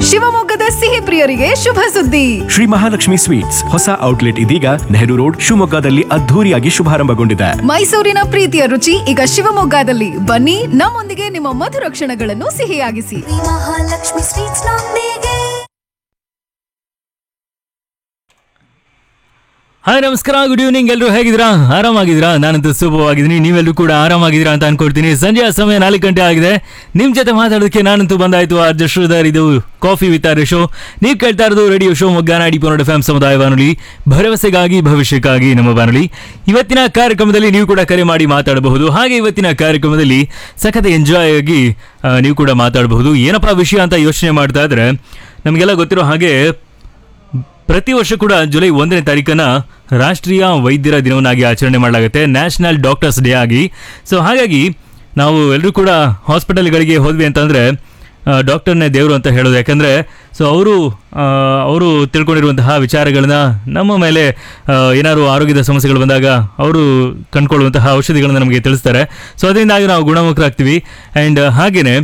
ಶಿವಮೊಗ್ಗದ ಸಿಹಿ ಪ್ರಿಯರಿಗೆ ಶುಭ ಸುದ್ದಿ. ಶ್ರೀ ಮಹಾಲಕ್ಷ್ಮಿ ಸ್ವೀಟ್ಸ್ ಹೊಸ ಔಟ್ಲೆಟ್ ಇದೀಗ ನೆಹರು ರೋಡ್ ಶಿವಮೊಗ್ಗದಲ್ಲಿ ಅದ್ಧೂರಿಯಾಗಿ ಶುಭಾರಂಭಗೊಂಡಿದೆ. ಮೈಸೂರಿನ ಪ್ರೀತಿಯ ರುಚಿ ಈಗ ಶಿವಮೊಗ್ಗದಲ್ಲಿ. ಬನ್ನಿ, ನಮ್ಮೊಂದಿಗೆ ನಿಮ್ಮ ಮಧುರ ಕ್ಷಣಗಳನ್ನು ಸಿಹಿಯಾಗಿಸಿ. ಮಹಾಲಕ್ಷ್ಮಿ ಸ್ವೀಟ್ಸ್ ನೊಂದಿಗೆ. ಹಾಯ್, ನಮಸ್ಕಾರ, ಗುಡ್ ಈವ್ನಿಂಗ್. ಎಲ್ಲರೂ ಹೇಗಿದ್ದೀರಾ? ಆರಾಮಾಗಿದ್ದೀರಾ? ನಾನಂತೂ ಸುಲಭವಾಗಿದ್ದೀನಿ. ನೀವೆಲ್ಲರೂ ಕೂಡ ಆರಾಮಾಗಿದ್ದೀರಾ ಅಂತ ಅನ್ಕೊಳ್ತೀನಿ. ಸಂಜೆಯ ಸಮಯ 4 ಗಂಟೆ ಆಗಿದೆ. ನಿಮ್ಮ ಜೊತೆ ಮಾತಾಡೋದಕ್ಕೆ ನಾನಂತೂ ಬಂದಾಯ್ತು. ಆರ್ಜೆ ಶ್ರೀಧರ್. ಇದು ಕಾಫಿ ವಿತ್ ಆರ್ ಶೋ. ನೀವು ಕೇಳ್ತಾ ಇರೋದು ರೇಡಿಯೋ ಶೋ ಮೊಗ್ಗ 90.4 FM ಸಮುದಾಯ ಬಾನುಲಿ, ಭರವಸೆಗಾಗಿ ಭವಿಷ್ಯಕ್ಕಾಗಿ ನಮ್ಮ ಬಾನುಲಿ. ಇವತ್ತಿನ ಕಾರ್ಯಕ್ರಮದಲ್ಲಿ ನೀವು ಕೂಡ ಕರೆ ಮಾಡಿ ಮಾತಾಡಬಹುದು. ಹಾಗೆ ಇವತ್ತಿನ ಕಾರ್ಯಕ್ರಮದಲ್ಲಿ ಸಖತ್ ಎಂಜಾಯ್ ಆಗಿ ನೀವು ಕೂಡ ಮಾತಾಡಬಹುದು. ಏನಪ್ಪಾ ವಿಷಯ ಅಂತ ಯೋಚನೆ ಮಾಡ್ತಾ ಇದ್ರೆ, ನಮಗೆಲ್ಲ ಗೊತ್ತಿರೋ ಹಾಗೆ ಪ್ರತಿ ವರ್ಷ ಕೂಡ ಜುಲೈ 1ನೇ ತಾರೀಕನ್ನ ರಾಷ್ಟ್ರೀಯ ವೈದ್ಯರ ದಿನವನ್ನಾಗಿ ಆಚರಣೆ ಮಾಡಲಾಗುತ್ತೆ, ನ್ಯಾಷನಲ್ ಡಾಕ್ಟರ್ಸ್ ಡೇ ಆಗಿ. ಸೊ ಹಾಗಾಗಿ ನಾವು ಎಲ್ಲರೂ ಕೂಡ ಹಾಸ್ಪಿಟಲ್ಗಳಿಗೆ ಹೋದ್ವಿ ಅಂತಂದರೆ ಡಾಕ್ಟರ್ನೇ ದೇವರು ಅಂತ ಹೇಳೋದು. ಯಾಕಂದರೆ ಸೊ ಅವರು ತಿಳ್ಕೊಂಡಿರುವಂತಹ ವಿಚಾರಗಳನ್ನ ನಮ್ಮ ಮೇಲೆ ಏನಾದ್ರು ಆರೋಗ್ಯದ ಸಮಸ್ಯೆಗಳು ಬಂದಾಗ ಅವರು ಕಂಡುಕೊಳ್ಳುವಂತಹ ಔಷಧಿಗಳನ್ನ ನಮಗೆ ತಿಳಿಸ್ತಾರೆ. ಸೊ ಅದರಿಂದಾಗಿ ನಾವು ಗುಣಮುಖರಾಗ್ತೀವಿ. ಆ್ಯಂಡ್ ಹಾಗೆಯೇ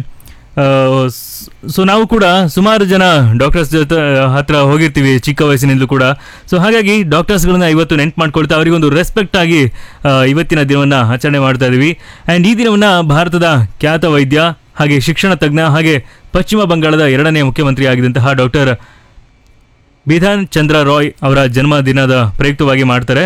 ಸೊ ನಾವು ಕೂಡ ಸುಮಾರು ಜನ ಡಾಕ್ಟರ್ಸ್ ಜೊತೆ ಹತ್ರ ಹೋಗಿರ್ತೀವಿ ಚಿಕ್ಕ ವಯಸ್ಸಿನಿಂದಲೂ ಕೂಡ. ಸೊ ಹಾಗಾಗಿ ಡಾಕ್ಟರ್ಸ್ಗಳನ್ನ ಇವತ್ತು ನೆನ್ಪು ಮಾಡ್ಕೊಳ್ತಾ ಅವರಿಗೊಂದು ರೆಸ್ಪೆಕ್ಟ್ ಆಗಿ ಇವತ್ತಿನ ದಿನವನ್ನು ಆಚರಣೆ ಮಾಡ್ತಾ ಇದ್ದೀವಿ. ಆ್ಯಂಡ್ ಈ ದಿನವನ್ನು ಭಾರತದ ಖ್ಯಾತ ವೈದ್ಯ ಹಾಗೆ ಶಿಕ್ಷಣ ತಜ್ಞ ಹಾಗೆ ಪಶ್ಚಿಮ ಬಂಗಾಳದ 2ನೇ ಮುಖ್ಯಮಂತ್ರಿ ಆಗಿದ್ದಂತಹ ಡಾಕ್ಟರ್ ಬಿಧಾನ್ ಚಂದ್ರ ರಾಯ್ ಅವರ ಜನ್ಮದಿನದ ಪ್ರಯುಕ್ತವಾಗಿ ಮಾಡ್ತಾರೆ.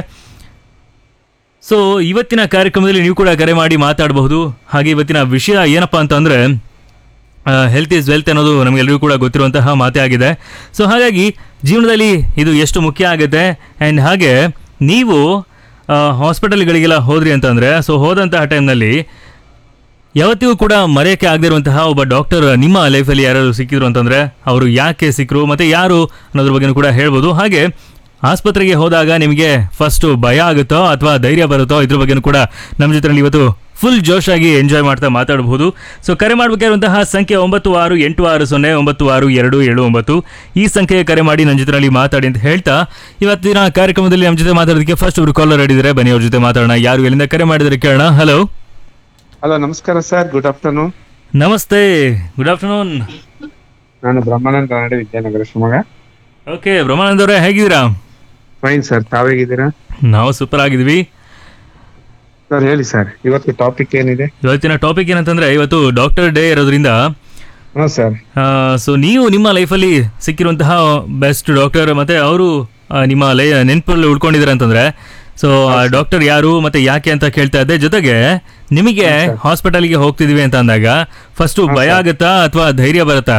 ಸೊ ಇವತ್ತಿನ ಕಾರ್ಯಕ್ರಮದಲ್ಲಿ ನೀವು ಕೂಡ ಕರೆ ಮಾಡಿ ಮಾತಾಡಬಹುದು. ಹಾಗೆ ಇವತ್ತಿನ ವಿಷಯ ಏನಪ್ಪ ಅಂತಂದರೆ, ಹೆಲ್ತ್ ಈಸ್ ವೆಲ್ತ್ ಅನ್ನೋದು ನಮಗೆಲ್ಲರಿಗೂ ಕೂಡ ಗೊತ್ತಿರುವಂತಹ ಮಾತೇ ಆಗಿದೆ. ಸೊ ಹಾಗಾಗಿ ಜೀವನದಲ್ಲಿ ಇದು ಎಷ್ಟು ಮುಖ್ಯ ಆಗುತ್ತೆ. ಆ್ಯಂಡ್ ಹಾಗೆ ನೀವು ಹಾಸ್ಪಿಟಲ್ಗಳಿಗೆಲ್ಲ ಹೋದ್ರಿ ಅಂತಂದರೆ, ಸೊ ಹೋದಂತಹ ಟೈಮ್ನಲ್ಲಿ ಯಾವತ್ತಿಗೂ ಕೂಡ ಮರೆಯೋಕ್ಕೆ ಆಗದಿರುವಂತಹ ಒಬ್ಬ ಡಾಕ್ಟರ್ ನಿಮ್ಮ ಲೈಫಲ್ಲಿ ಯಾರು ಸಿಕ್ಕಿದ್ರು ಅಂತಂದರೆ ಅವರು ಯಾಕೆ ಸಿಕ್ಕರು ಮತ್ತು ಯಾರು ಅನ್ನೋದ್ರ ಬಗ್ಗೆಯೂ ಕೂಡ ಹೇಳ್ಬೋದು. ಹಾಗೆ ಆಸ್ಪತ್ರೆಗೆ ಹೋದಾಗ ನಿಮಗೆ ಫಸ್ಟು ಭಯ ಆಗುತ್ತೋ ಅಥವಾ ಧೈರ್ಯ ಬರುತ್ತೋ ಇದ್ರ ಬಗ್ಗೆಯೂ ಕೂಡ ನಮ್ಮ ಜೊತೆಯಲ್ಲಿ ಇವತ್ತು ಫುಲ್ ಜೋಶಾಗಿ ಎಂಜಾಯ್ ಮಾಡ್ತಾ ಮಾತಾಡಬಹುದು. ಸೊ ಕರೆ ಮಾಡಬೇಕಾಗಿರುವಂತಹ ಸಂಖ್ಯೆ 968609962779. ಈ ಸಂಖ್ಯೆಗೆ ಕರೆ ಮಾಡಿ ನನ್ನ ಜೊತೆಯಲ್ಲಿ ಮಾತಾಡಿ ಅಂತ ಹೇಳ್ತಾ ಇವತ್ತಿನ ಕಾರ್ಯಕ್ರಮದಲ್ಲಿ ನಮ್ಮ ಜೊತೆ ಮಾತಾಡೋದಕ್ಕೆ ಫಸ್ಟ್ ಒಬ್ರು ಕಾಲರ್ ಹಿಡಿದರೆ ಬನ್ನಿ, ಅವ್ರ ಜೊತೆ ಮಾತಾಡೋಣ. ಯಾರು ಎಲ್ಲಿಂದ ಕರೆ ಮಾಡಿದರೆ ಕೇಳೋಣ. ಹಲೋ. ಹಲೋ, ನಮಸ್ಕಾರ ಸರ್. Good afternoon. ನಮಸ್ತೆ, ಗುಡ್ ಆಫ್ಟರ್ನೂನ್. ನಾನು ಬ್ರಹ್ಮಾನಂದ ನಾಡಿ, ವಿದ್ಯಾನಗರ, ಶಿವಮೊಗ್ಗ. ಓಕೆ, ಬ್ರಹ್ಮಾನಂದ್ ಅವರೇ ಹೇಗಿದ್ದೀರಾ? Fine sir, ತಾವೇಗಿದ್ದೀರಾ? ನಾವು ಸೂಪರ್ ಆಗಿದ್ದೀವಿ ಸರ್. ಹೇಳಿ ಸರ್, ಇವತ್ತು ಟಾಪಿಕ್ ಏನಿದೆ? ಇವತ್ತಿನ ಟಾಪಿಕ್ ಏನಂತಂದ್ರೆ, ಇವತ್ತು ಡಾಕ್ಟರ್ ಡೇ ಇರೋದ್ರಿಂದ ಹಾಂ ಸರ್. ಸೊ ನೀವು ನಿಮ್ಮ ಲೈಫಲ್ಲಿ ಸಿಕ್ಕಿರುವಂತಹ ಬೆಸ್ಟ್ ಡಾಕ್ಟರ್ ಮತ್ತೆ ಅವರು ನಿಮ್ಮ ನೆನಪಲ್ಲಿ ಉಳ್ಕೊಂಡಿದ್ದಾರೆ ಅಂತಂದ್ರೆ, ಸೊ ಡಾಕ್ಟರ್ ಯಾರು ಮತ್ತೆ ಯಾಕೆ ಅಂತ ಕೇಳ್ತಾ ಇದ್ದೆ. ಜೊತೆಗೆ ನಿಮಗೆ ಹಾಸ್ಪಿಟಲ್ಗೆ ಹೋಗ್ತಿದೀವಿ ಅಂತ ಅಂದಾಗ ಫಸ್ಟ್ ಭಯ ಆಗುತ್ತಾ ಅಥವಾ ಧೈರ್ಯ ಬರುತ್ತಾ?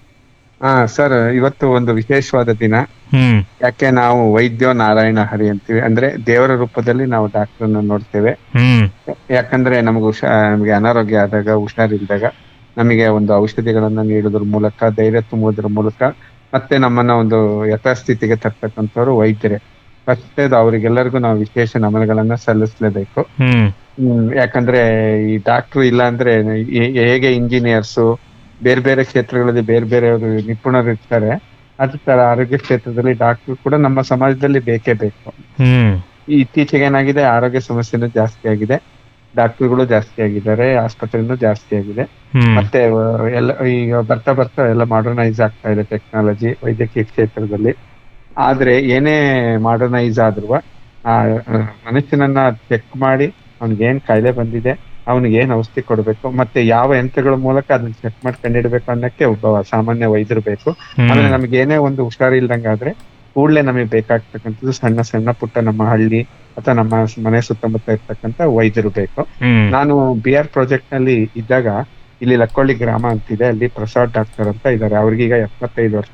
ಹಾ ಸರ್, ಇವತ್ತು ಒಂದು ವಿಶೇಷವಾದ ದಿನ. ಯಾಕೆ ನಾವು ವೈದ್ಯೋ ನಾರಾಯಣ ಹರಿ ಅಂತೀವಿ, ಅಂದ್ರೆ ದೇವರ ರೂಪದಲ್ಲಿ ನಾವು ಡಾಕ್ಟರ್ನ ನೋಡ್ತೇವೆ. ಯಾಕಂದ್ರೆ ನಮಗೆ ಅನಾರೋಗ್ಯ ಆದಾಗ, ಹುಷಾರಿಲ್ದಾಗ ನಮಗೆ ಒಂದು ಔಷಧಿಗಳನ್ನ ನೀಡೋದ್ರ ಮೂಲಕ, ಧೈರ್ಯ ತುಂಬುವುದ್ರ ಮೂಲಕ ಮತ್ತೆ ನಮ್ಮನ್ನ ಒಂದು ಯಥಾಸ್ಥಿತಿಗೆ ತರ್ತಕ್ಕಂಥವ್ರು ವೈದ್ಯರೇ. ಫಸ್ಟ್ ಅವರಿಗೆಲ್ಲರಿಗೂ ನಾವು ವಿಶೇಷ ನಮನಗಳನ್ನ ಸಲ್ಲಿಸಲೇಬೇಕು. ಯಾಕಂದ್ರೆ ಈ ಡಾಕ್ಟ್ರು ಇಲ್ಲ ಅಂದ್ರೆ ಹೇಗೆ ಇಂಜಿನಿಯರ್ಸು ಬೇರೆ ಬೇರೆ ಕ್ಷೇತ್ರಗಳಲ್ಲಿ ಬೇರೆ ಬೇರೆಯವರು ನಿಪುಣರು ಇರ್ತಾರೆ, ಅದೇ ತರ ಆರೋಗ್ಯ ಕ್ಷೇತ್ರದಲ್ಲಿ ಡಾಕ್ಟರ್ ಕೂಡ ನಮ್ಮ ಸಮಾಜದಲ್ಲಿ ಬೇಕೇ ಬೇಕು. ಇತ್ತೀಚೆಗೆ ಏನಾಗಿದೆ, ಆರೋಗ್ಯ ಸಮಸ್ಯೆನೂ ಜಾಸ್ತಿ ಆಗಿದೆ, ಡಾಕ್ಟರ್ಗಳು ಜಾಸ್ತಿ ಆಗಿದ್ದಾರೆ, ಆಸ್ಪತ್ರೆನೂ ಜಾಸ್ತಿ ಆಗಿದೆ. ಮತ್ತೆ ಎಲ್ಲ ಈಗ ಬರ್ತಾ ಬರ್ತಾ ಎಲ್ಲ ಮಾಡರ್ನೈಸ್ ಆಗ್ತಾ ಇದೆ ಟೆಕ್ನಾಲಜಿ ವೈದ್ಯಕೀಯ ಕ್ಷೇತ್ರದಲ್ಲಿ. ಆದ್ರೆ ಏನೇ ಮಾಡರ್ನೈಸ್ ಆದ್ರೂ ಆ ಮನುಷ್ಯನನ್ನ ಚೆಕ್ ಮಾಡಿ ಅವ್ನಿಗೆ ಏನ್ ಕಾಯಿಲೆ ಬಂದಿದೆ, ಅವ್ನಿಗೆ ಏನ್ ಔಷಧಿ ಕೊಡ್ಬೇಕು, ಮತ್ತೆ ಯಾವ ಯಂತ್ರಗಳ ಮೂಲಕ ಅದನ್ನ ಚೆಕ್ ಮಾಡಿ ಕಂಡಿಡ್ಬೇಕು ಅನ್ನಕ್ಕೆ ಒಬ್ಬ ಸಾಮಾನ್ಯ ವೈದ್ಯರು ಬೇಕು. ಆದ್ರೆ ನಮ್ಗೆ ಏನೇ ಒಂದು ಹುಷಾರಿಲ್ದಂಗಾದ್ರೆ ಕೂಡ್ಲೆ ನಮಗೆ ಬೇಕಾಗ್ತಕ್ಕಂಥದ್ದು ಸಣ್ಣ ಸಣ್ಣ ಪುಟ್ಟ ನಮ್ಮ ಹಳ್ಳಿ ಅಥವಾ ನಮ್ಮ ಮನೆ ಸುತ್ತಮುತ್ತ ಇರ್ತಕ್ಕಂಥ ವೈದ್ಯರು ಬೇಕು. ನಾನು BR ಪ್ರಾಜೆಕ್ಟ್ ನಲ್ಲಿ ಇದ್ದಾಗ ಇಲ್ಲಿ ಲಕ್ಕೊಳ್ಳಿ ಗ್ರಾಮ ಅಂತಿದೆ, ಅಲ್ಲಿ ಪ್ರಸಾದ್ ಡಾಕ್ಟರ್ ಅಂತ ಇದ್ದಾರೆ. ಅವ್ರಿಗೀಗ 75 ವರ್ಷ.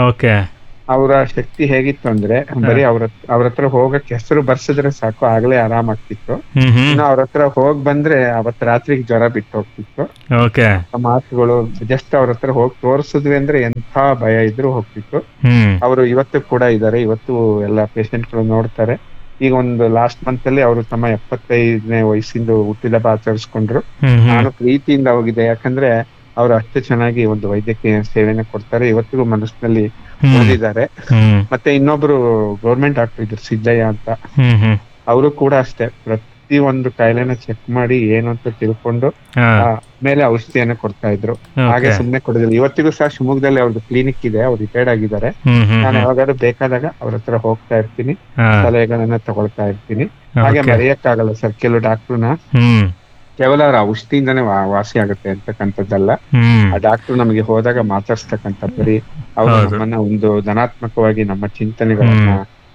ಅವರ ಶಕ್ತಿ ಹೇಗಿತ್ತು ಅಂದ್ರೆ, ಬರೀ ಅವ್ರ ಹತ್ರ ಹೋಗಕ್ಕೆ ಹೆಸರು ಬರ್ಸಿದ್ರೆ ಸಾಕು, ಆಗ್ಲೇ ಆರಾಮಾಗ್ತಿತ್ತು. ಇನ್ನು ಅವ್ರ ಹತ್ರ ಹೋಗ್ ಬಂದ್ರೆ ಅವತ್ ರಾತ್ರಿಗೆ ಜ್ವರ ಬಿಟ್ಟು ಹೋಗ್ತಿತ್ತು. ಮಾತುಗಳು ಜಸ್ಟ್ ಅವ್ರ ಹತ್ರ ಹೋಗಿ ತೋರ್ಸಿದ್ವಿ ಅಂದ್ರೆ ಎಂಥ ಭಯ ಇದ್ರು ಹೋಗ್ತಿತ್ತು. ಅವರು ಇವತ್ತು ಕೂಡ ಇದ್ದಾರೆ, ಇವತ್ತು ಎಲ್ಲ ಪೇಷಂಟ್ ಗಳು ನೋಡ್ತಾರೆ. ಈಗ ಒಂದು ಲಾಸ್ಟ್ ಮಂತ್ ಅಲ್ಲಿ ಅವರು ತಮ್ಮ 75ನೇ ವಯಸ್ಸಿಂದು ಹುಟ್ಟಿದಬ್ಬ ಆಚರಿಸ್ಕೊಂಡ್ರು. ನಾನು ಪ್ರೀತಿಯಿಂದ ಹೋಗಿದ್ದೆ, ಯಾಕಂದ್ರೆ ಅವ್ರು ಅಷ್ಟು ಚೆನ್ನಾಗಿ ಒಂದು ವೈದ್ಯಕೀಯ ಸೇವೆನ ಕೊಡ್ತಾರೆ, ಇವತ್ತಿಗೂ ಮನಸ್ಸಿನಲ್ಲಿ ಓದಿದ್ದಾರೆ. ಮತ್ತೆ ಇನ್ನೊಬ್ರು ಗೌರ್ಮೆಂಟ್ ಡಾಕ್ಟರ್ ಇದ್ರು, ಸಿದ್ದಯ್ಯ ಅಂತ. ಅವರು ಕೂಡ ಅಷ್ಟೇ ಪ್ರತಿ ಒಂದು ಕಾಯಿಲೆನ ಚೆಕ್ ಮಾಡಿ ಏನು ಅಂತ ತಿಳ್ಕೊಂಡು ಮೇಲೆ ಔಷಧಿಯನ್ನ ಕೊಡ್ತಾ ಇದ್ರು. ಹಾಗೆ ಸುಮ್ನೆ ಕೊಡೋದಿಲ್ಲ. ಇವತ್ತಿಗೂ ಸಹ ಶಿವಮೊಗ್ಗದಲ್ಲಿ ಅವ್ರದ್ದು ಕ್ಲಿನಿಕ್ ಇದೆ, ಅವ್ರು ರಿಟೈರ್ಡ್ ಆಗಿದ್ದಾರೆ. ನಾನು ಯಾವಾಗಾದ್ರೂ ಬೇಕಾದಾಗ ಅವ್ರ ಹತ್ರ ಹೋಗ್ತಾ ಇರ್ತೀನಿ, ಸಲಹೆಗಳನ್ನ ತಗೊಳ್ತಾ ಇರ್ತೀನಿ. ಹಾಗೆ ಮರೆಯಕ್ಕಾಗಲ್ಲ ಸರ್, ಕೆಲವು ಡಾಕ್ಟರ್ನ ಕೇವಲ ಅವ್ರ ಔಷಧಿಯಿಂದಾನೇ ವಾಸಿ ಆಗುತ್ತೆ ಅಂತಕ್ಕಂಥದ್ದಲ್ಲ. ಆ ಡಾಕ್ಟರ್ ನಮಗೆ ಹೋದಾಗ ಮಾತಾಡ್ಸ್ತಕ್ಕಂಥ ಬರೀ ಅವರು ನಮ್ಮನ್ನ ಒಂದು ಧನಾತ್ಮಕವಾಗಿ ನಮ್ಮ ಚಿಂತನೆಗಳನ್ನ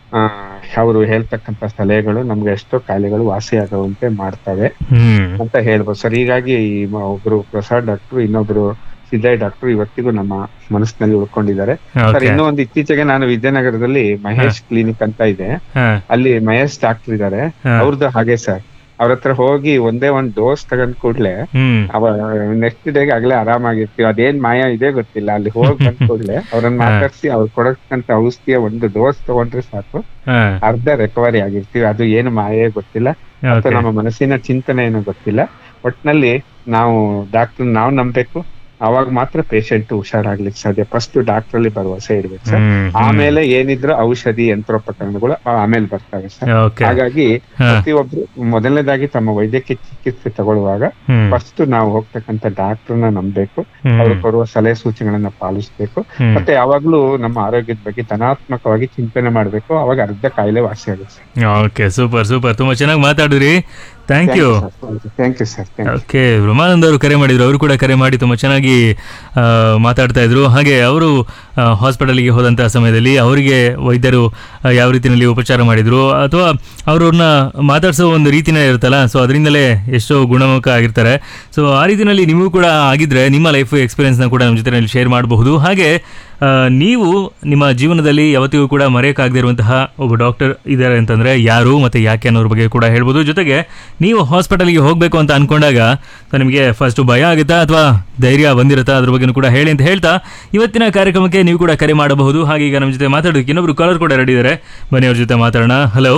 ಅವರು ಹೇಳ್ತಕ್ಕಂಥ ಸಲಹೆಗಳು ನಮ್ಗೆ ಎಷ್ಟೋ ಕಾಯಿಲೆಗಳು ವಾಸಿ ಆಗುವಂತೆ ಮಾಡ್ತವೆ ಅಂತ ಹೇಳ್ಬೋದು ಸರ್. ಹೀಗಾಗಿ ಒಬ್ರು ಪ್ರಸಾದ್ ಡಾಕ್ಟರ್, ಇನ್ನೊಬ್ರು ಸಿದ್ದಯ್ಯ ಡಾಕ್ಟರ್ ಇವತ್ತಿಗೂ ನಮ್ಮ ಮನಸ್ಸಿನಲ್ಲಿ ಉಳ್ಕೊಂಡಿದ್ದಾರೆ ಸರ್. ಇನ್ನೂ ಒಂದು ಇತ್ತೀಚೆಗೆ ನಾನು ವಿದ್ಯಾನಗರದಲ್ಲಿ ಮಹೇಶ್ ಕ್ಲಿನಿಕ್ ಅಂತ ಇದೆ, ಅಲ್ಲಿ ಮಹೇಶ್ ಡಾಕ್ಟರ್ ಇದ್ದಾರೆ. ಅವ್ರದ್ದು ಹಾಗೆ ಸರ್, ಅವ್ರ ಹತ್ರ ಹೋಗಿ ಒಂದೇ ಒಂದ್ ಡೋಸ್ ತಗೊಂಡ್ ಕೂಡ್ಲೆ ನೆಕ್ಸ್ಟ್ ಡೇಗೆ ಆಗ್ಲೇ ಆರಾಮಾಗಿರ್ತೀವಿ. ಅದೇನ್ ಮಾಯ ಇದೆ ಗೊತ್ತಿಲ್ಲ. ಅಲ್ಲಿ ಹೋಗಿ ಬಂದ್ ಕೂಡ್ಲೆ ಅವ್ರನ್ನ ಮಾತಾಡ್ಸಿ ಅವ್ರು ಕೊಡಕ್ಕಂತ ಔಷಧಿಯ ಒಂದು ಡೋಸ್ ತಗೊಂಡ್ರೆ ಸಾಕು, ಅರ್ಧ ರಿಕವರಿ ಆಗಿರ್ತೀವಿ. ಅದು ಏನು ಮಾಯೇ ಗೊತ್ತಿಲ್ಲ, ಅಥವಾ ನಮ್ಮ ಮನಸ್ಸಿನ ಚಿಂತನೆ ಏನೋ ಗೊತ್ತಿಲ್ಲ. ಒಟ್ನಲ್ಲಿ ನಾವು ಡಾಕ್ಟರ್ ನಾವು ನಂಬೇಕು, ಅವಾಗ ಮಾತ್ರ ಪೇಷಂಟ್ ಹುಷಾರಾಗ್ಲಿಕ್ಕೆ ಸಾಧ್ಯ. ಫಸ್ಟ್ ಡಾಕ್ಟರ್ ಅಲ್ಲಿ ಭರವಸೆ ಇರ್ಬೇಕು ಸರ್. ಆಮೇಲೆ ಏನಿದ್ರು ಔಷಧಿ ಯಂತ್ರೋಪಕರಣಗಳು ಆಮೇಲೆ ಬರ್ತವೆ ಸರ್. ಹಾಗಾಗಿ ಪ್ರತಿಯೊಬ್ರು ಮೊದಲನೇದಾಗಿ ತಮ್ಮ ವೈದ್ಯಕೀಯ ಚಿಕಿತ್ಸೆ ತಗೊಳ್ಳುವಾಗ ಫಸ್ಟ್ ನಾವು ಹೋಗ್ತಕ್ಕಂಥ ಡಾಕ್ಟರ್ನ ನಂಬಬೇಕು, ಅವ್ರು ಕೊಡುವ ಸಲಹೆ ಸೂಚನೆಗಳನ್ನ ಪಾಲಿಸ್ಬೇಕು. ಮತ್ತೆ ಯಾವಾಗ್ಲೂ ನಮ್ಮ ಆರೋಗ್ಯದ ಬಗ್ಗೆ ಧನಾತ್ಮಕವಾಗಿ ಚಿಂತನೆ ಮಾಡ್ಬೇಕು, ಅವಾಗ ಅರ್ಧ ಕಾಯಿಲೆ ವಾಸಿ ಆಗುತ್ತೆ. ಓಕೆ, ಸೂಪರ್ ಸೂಪರ್, ತುಂಬಾ ಚೆನ್ನಾಗಿ ಮಾತಾಡಿದ್ರಿ. Thank you. Thank you sir. Okay, Brahmanand ಅವರು ಕರೆ ಮಾಡಿದ್ರು. ಅವರು ಕೂಡ ಕರೆ ಮಾಡಿ ತುಂಬಾ ಚೆನ್ನಾಗಿ ಮಾತಾಡ್ತಾ ಇದ್ರು. ಹಾಗೆ ಅವರು ಹಾಸ್ಪಿಟಲ್ಗೆ ಹೋದಂತಹ ಸಮಯದಲ್ಲಿ ಅವರಿಗೆ ವೈದ್ಯರು ಯಾವ ರೀತಿಯಲ್ಲಿ ಉಪಚಾರ ಮಾಡಿದ್ರು, ಅಥವಾ ಅವ್ರನ್ನ ಮಾತಾಡ್ಸೋ ಒಂದು ರೀತಿನೇ ಇರುತ್ತಲ್ಲ, ಸೊ ಅದರಿಂದಲೇ ಎಷ್ಟೋ ಗುಣಮುಖ ಆಗಿರ್ತಾರೆ. ಸೊ ಆ ರೀತಿಯಲ್ಲಿ ನಿಮಗೂ ಕೂಡ ಆಗಿದ್ರೆ ನಿಮ್ಮ ಲೈಫ್ ಎಕ್ಸ್ಪೀರಿಯನ್ಸ್ನ ಕೂಡ ನಮ್ಮ ಜೊತೆಯಲ್ಲಿ ಶೇರ್ ಮಾಡಬಹುದು. ಹಾಗೆ ನೀವು ನಿಮ್ಮ ಜೀವನದಲ್ಲಿ ಯಾವತ್ತಿಗೂ ಕೂಡ ಮರೆಯೋಕ್ಕಾಗದೇ ಇರುವಂತಹ ಒಬ್ಬ ಡಾಕ್ಟರ್ ಇದ್ದಾರೆ ಅಂತಂದರೆ ಯಾರು ಮತ್ತು ಯಾಕೆ ಅನ್ನೋದ್ರ ಬಗ್ಗೆ ಕೂಡ ಹೇಳ್ಬೋದು. ಜೊತೆಗೆ ನೀವು ಹಾಸ್ಪಿಟಲ್ಗೆ ಹೋಗಬೇಕು ಅಂತ ಅಂದ್ಕೊಂಡಾಗ ನಿಮಗೆ ಫಸ್ಟು ಭಯ ಆಗುತ್ತಾ ಅಥವಾ ಧೈರ್ಯ ಬಂದಿರುತ್ತಾ, ಅದ್ರ ಬಗ್ಗೆ ಕೂಡ ಹೇಳಿ ಅಂತ ಹೇಳ್ತಾ ಇವತ್ತಿನ ಕಾರ್ಯಕ್ರಮಕ್ಕೆ ನೀವು ಕೂಡ ಕರೆ ಮಾಡಬಹುದು. ಹಾಗೆ ಈಗ ನಮ್ಮ ಜೊತೆ ಮಾತಾಡೋದಕ್ಕೆ ಇನ್ನೊಬ್ರು ಕಾಲರ್ ಕೂಡ ರೆಡಿ ಇದ್ದಾರೆ, ಬನ್ನಿ ಅವ್ರ ಜೊತೆ ಮಾತಾಡೋಣ. ಹಲೋ,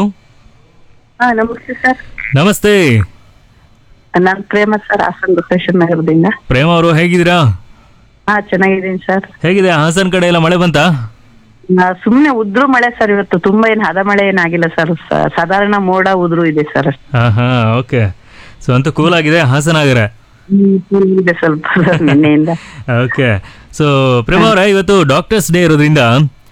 ನಮಸ್ತೆ ಸರ್. ನಮಸ್ತೆ, ನಾನು ಪ್ರೇಮ ಸರ್, ಹಾಸನ್ ಲೊಕೇಶನ್ ನಗರದಿಂದ. ಪ್ರೇಮ ಅವರು ಹೇಗಿದ್ದೀರಾ? ಚೆನ್ನಾಗಿದ್ದೀನಿ ಸರ್. ಹೇಗಿದೆ ಹಾಸನ್ ಕಡೆ ಎಲ್ಲ ಮಳೆ ಬಂತಾ? ಸುಮ್ನೆ ಉದ್ರು ಮಳೆ ಸರ್, ಇವತ್ತು ತುಂಬಾ ಏನ್ ಹದ ಮಳೆ ಏನಾಗಿಲ್ಲ ಸರ್, ಸಾಧಾರಣ ಮೋಡ ಉದ್ರು ಇದೆ ಸರ್. ಓಕೆ, ಸೊ ಅಂತ ಕೂಲ್ ಆಗಿದೆ ಹಾಸನ ಆಗರೆ ಇದೆ ಸ್ವಲ್ಪ ನಿನ್ನೆಯಿಂದ. ಓಕೆ, ಸೊ ಪ್ರೇಮ ಅವರ ಇವತ್ತು ಡಾಕ್ಟರ್ಸ್ ಡೇ ಇರೋದ್ರಿಂದ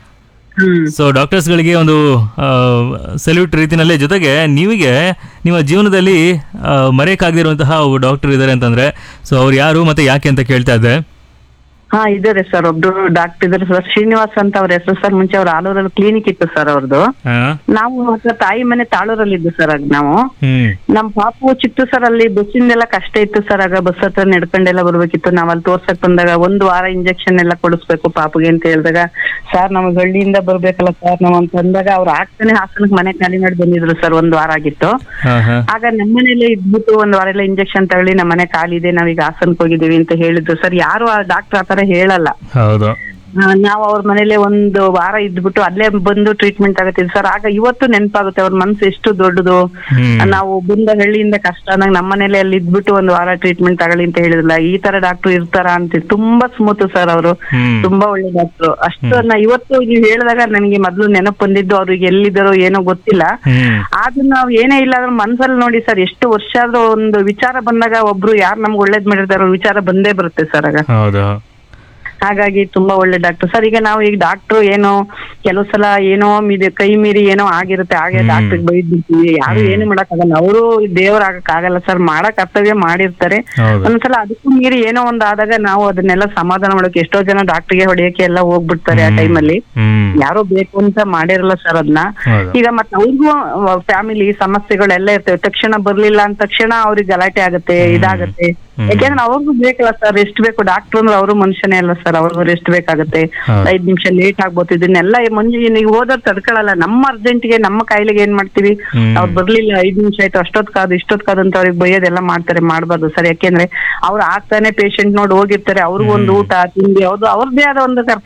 ಸೊ ಡಾಕ್ಟರ್ಸ್ಗಳಿಗೆ ಒಂದು ಸಲ್ಯೂಟ್ ರೀತಿನಲ್ಲೇ, ಜೊತೆಗೆ ನೀವಿಗೆ ನಿಮ್ಮ ಜೀವನದಲ್ಲಿ ಮರೆಯಕ್ಕಾಗದಿರುವಂತಹ ಒಬ್ಬ ಡಾಕ್ಟರ್ ಇದ್ದಾರೆ ಅಂತಂದ್ರೆ ಸೊ ಅವ್ರು ಯಾರು ಮತ್ತೆ ಯಾಕೆ ಅಂತ ಕೇಳ್ತಾ ಇದ್ದೆ. ಇದಾರೆ ಸರ್, ಒಬ್ರು ಡಾಕ್ಟರ್ ಇದಾರೆ ಸರ್, ಶ್ರೀನಿವಾಸ್ ಅಂತ ಅವ್ರ ಹೆಸರು ಸರ್. ಮುಂಚೆ ಅವ್ರ ಆಲೂರಲ್ಲಿ ಕ್ಲಿನಿಕ್ ಇತ್ತು ಸರ್ ಅವ್ರದ್ದು. ನಾವು ಮಾತ್ರ ತಾಯಿ ಮನೆ ತಾಳೂರಲ್ಲಿ ಇದ್ದು ಸರ್. ಆಗ ನಾವು ನಮ್ ಪಾಪು ಚಿಕ್ತು ಸರ್, ಅಲ್ಲಿ ಬಸ್ಸಿಂದೆಲ್ಲ ಕಷ್ಟ ಇತ್ತು ಸರ್. ಆಗ ಬಸ್ ಹತ್ರ ನಡ್ಕೊಂಡೆಲ್ಲ ಬರ್ಬೇಕಿತ್ತು. ನಾವ್ ಅಲ್ಲಿ ತೋರ್ಸಕ್ ಬಂದಾಗ 1 ವಾರ ಇಂಜೆಕ್ಷನ್ ಎಲ್ಲ ಕೊಡಿಸ್ಬೇಕು ಪಾಪುಗೆ ಅಂತ ಹೇಳಿದಾಗ, ಸರ್ ನಮಗ್ ಹಳ್ಳಿಯಿಂದ ಬರ್ಬೇಕಲ್ಲ ಸರ್ ನಾವ್ ಅಂತ ಅಂದಾಗ ಅವ್ರು ಆಗ್ತಾನೆ ಹಾಸನಕ್ ಮನೆ ಖಾಲಿ ಮಾಡಿ ಬಂದಿದ್ರು ಸರ್. 1 ವಾರ ಆಗಿತ್ತು. ಆಗ ನಮ್ಮನೇಲೆ ಇದ್ಬಿಟ್ಟು 1 ವಾರ ಎಲ್ಲ ಇಂಜೆಕ್ಷನ್ ತಗೊಳ್ಳಿ, ನಮ್ಮ ಮನೆ ಖಾಲಿ ಇದೆ, ನಾವೀಗ ಹಾಸನಕ್ ಹೋಗಿದ್ದೀವಿ ಅಂತ ಹೇಳಿದ್ರು ಸರ್. ಯಾರು ಆ ಡಾಕ್ಟರ್ ಆತರ ಹೇಳಲ್ಲ. ನಾವು ಅವ್ರ ಮನೇಲೆ 1 ವಾರ ಇದ್ಬಿಟ್ಟು ಅಲ್ಲೇ ಬಂದು ಟ್ರೀಟ್ಮೆಂಟ್ ಆಗತ್ತಿದ್ವಿ ಸರ್. ಆಗ ಇವತ್ತು ನೆನಪಾಗುತ್ತೆ ಅವ್ರ ಮನ್ಸು ಎಷ್ಟು ದೊಡ್ಡದು. ನಾವು ಬಂದ ಹಳ್ಳಿಯಿಂದ ಕಷ್ಟ ಅಂದಾಗ ನಮ್ಮ ಮನೇಲೆ ಅಲ್ಲಿ ಇದ್ಬಿಟ್ಟು 1 ವಾರ ಟ್ರೀಟ್ಮೆಂಟ್ ತಗೊಳ್ಳಿ ಅಂತ ಹೇಳಿದ್ರಲ್ಲ, ಈ ತರ ಡಾಕ್ಟರ್ ಇರ್ತಾರ ಅಂತ. ತುಂಬಾ ಸ್ಮೂತ್ ಸರ್ ಅವರು, ತುಂಬಾ ಒಳ್ಳೆ ಡಾಕ್ಟರ್. ಅಷ್ಟನ್ನ ಇವತ್ತು ನೀವು ಹೇಳಿದಾಗ ನನಗೆ ಮೊದ್ಲು ನೆನಪು ಬಂದಿದ್ದು, ಅವ್ರಿಗೆ ಎಲ್ಲಿದ್ದಾರೋ ಏನೋ ಗೊತ್ತಿಲ್ಲ. ಆದ್ರೂ ನಾವ್ ಏನೇ ಇಲ್ಲ ಅದ್ರ ಮನ್ಸಲ್ಲಿ ನೋಡಿ ಸರ್, ಎಷ್ಟು ವರ್ಷ ಆದ್ರೂ ಒಂದು ವಿಚಾರ ಬಂದಾಗ ಒಬ್ರು ಯಾರು ನಮ್ಗೆ ಒಳ್ಳೇದ್ ಮಾಡಿದಾರೋ ವಿಚಾರ ಬಂದೇ ಬರುತ್ತೆ ಸರ್. ಆಗ ಹಾಗಾಗಿ ತುಂಬಾ ಒಳ್ಳೆ ಡಾಕ್ಟರ್ ಸರ್. ಈಗ ನಾವು ಈಗ ಡಾಕ್ಟ್ರು ಏನೋ ಕೆಲವು ಸಲ ಏನೋ ಕೈ ಮೀರಿ ಏನೋ ಆಗಿರುತ್ತೆ, ಹಾಗೆ ಡಾಕ್ಟರ್ಗೆ ಬೈದ್ಬಿಡ್ತೀವಿ. ಯಾರು ಏನು ಮಾಡಕ್ಕಾಗಲ್ಲ, ಅವರು ದೇವ್ರ ಆಗಕ್ಕಾಗಲ್ಲ ಸರ್, ಮಾಡಕ್ ಕರ್ತವ್ಯ ಮಾಡಿರ್ತಾರೆ. ಒಂದ್ಸಲ ಅದಕ್ಕೂ ಮೀರಿ ಏನೋ ಒಂದ್ ಆದಾಗ ನಾವು ಅದನ್ನೆಲ್ಲ ಸಮಾಧಾನ ಮಾಡೋಕೆ ಎಷ್ಟೋ ಜನ ಡಾಕ್ಟರ್ಗೆ ಹೊಡೆಯಕ್ಕೆ ಎಲ್ಲ ಹೋಗ್ಬಿಡ್ತಾರೆ. ಆ ಟೈಮಲ್ಲಿ ಯಾರೋ ಬೇಕು ಅಂತ ಮಾಡಿರಲ್ಲ ಸರ್ ಅದನ್ನ. ಈಗ ಮತ್ತೆ ಅವ್ರಿಗೂ ಫ್ಯಾಮಿಲಿ ಸಮಸ್ಯೆಗಳೆಲ್ಲ ಇರ್ತವೆ. ತಕ್ಷಣ ಬರ್ಲಿಲ್ಲ ಅಂದ ತಕ್ಷಣ ಅವ್ರಿಗೆ ಗಲಾಟೆ ಆಗತ್ತೆ, ಇದಾಗತ್ತೆ. ಯಾಕೆಂದ್ರೆ ಅವ್ರಿಗೂ ಬೇಕಲ್ಲ ಸರ್, ರೆಸ್ಟ್ ಬೇಕು. ಡಾಕ್ಟರ್ ಅಂದ್ರೆ ಅವರು ಮನುಷ್ಯನೇ ಅಲ್ಲ ಸರ್, ಅವ್ರಿಗೂ ರೆಸ್ಟ್ ಬೇಕಾಗತ್ತೆ. 5 ನಿಮಿಷ ಲೇಟ್ ಆಗ್ಬೋದು. ಇದನ್ನೆಲ್ಲ ನೀವು ಹೋದವ್ರು ತಡ್ಕೊಳಲ್ಲ. ನಮ್ಮ ಅರ್ಜೆಂಟ್ಗೆ ನಮ್ಮ ಕಾಯಿಲೆಗೆ ಏನ್ ಮಾಡ್ತೀವಿ, ಅವ್ರು ಬರ್ಲಿಲ್ಲ 5 ನಿಮಿಷ ಆಯ್ತು, ಅಷ್ಟೊತ್ ಕಾದು ಅಂತ ಅವ್ರಿಗೆ ಬೈಯೋದೆಲ್ಲ ಮಾಡ್ತಾರೆ. ಮಾಡ್ಬಾರ್ದು ಸರ್. ಯಾಕೆಂದ್ರೆ ಅವ್ರು ಆಗ್ತಾನೆ ಪೇಷಂಟ್ ನೋಡಿ ಹೋಗಿರ್ತಾರೆ. ಅವ್ರಿಗೂ ಒಂದು ಊಟ ತಿಂಡಿ ಅವ್ರದ್ದೇ ಆದ ಒಂದು ಕರ್ತವ್ಯ